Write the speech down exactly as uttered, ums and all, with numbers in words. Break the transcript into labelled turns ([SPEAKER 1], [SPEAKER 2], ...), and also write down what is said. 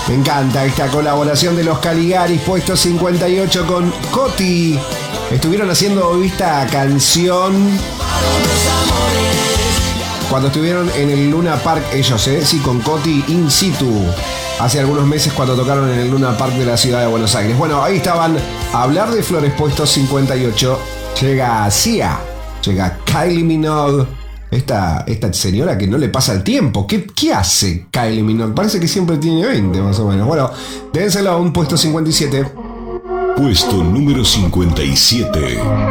[SPEAKER 1] Me encanta esta colaboración de los Caligaris, puesto cincuenta y ocho con Coti. Estuvieron haciendo esta canción cuando estuvieron en el Luna Park ellos, ¿eh? Sí, con Coti in situ. Hace algunos meses cuando tocaron en el Luna Park de la ciudad de Buenos Aires. Bueno, ahí estaban a hablar de flores, puesto cincuenta y ocho. Llega Sia, llega Kylie Minogue. Esta, esta señora que no le pasa el tiempo. ¿Qué, qué hace Kylie Minogue? Parece que siempre tiene veinte más o menos. Bueno, dénselo a un puesto cincuenta y siete.
[SPEAKER 2] Puesto número cincuenta y siete.